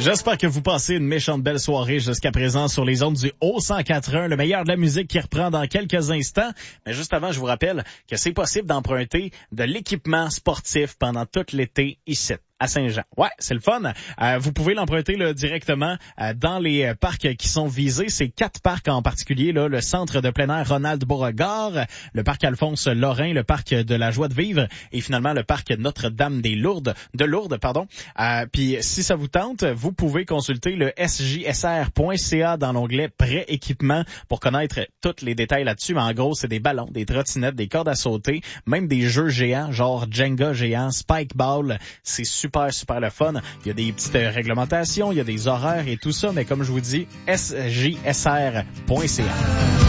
J'espère que vous passez une méchante belle soirée jusqu'à présent sur les ondes du Haut-104.1, le meilleur de la musique qui reprend dans quelques instants. Mais juste avant, je vous rappelle que c'est possible d'emprunter de l'équipement sportif pendant tout l'été ici à Saint-Jean. Ouais, c'est le fun. Vous pouvez l'emprunter là, directement dans les parcs qui sont visés. C'est 4 parcs en particulier, là, le centre de plein air Ronald Beauregard, le parc Alphonse Lorrain, le parc de la Joie de Vivre et finalement le parc Notre-Dame de Lourdes. Puis si ça vous tente, vous pouvez consulter le sjsr.ca dans l'onglet prêt équipement pour connaître tous les détails là-dessus. Mais en gros, c'est des ballons, des trottinettes, des cordes à sauter, même des jeux géants, genre Jenga géant, Spike Ball. C'est super le fun. Il y a des petites réglementations, il y a des horaires et tout ça, mais comme je vous dis, sjsr.ca.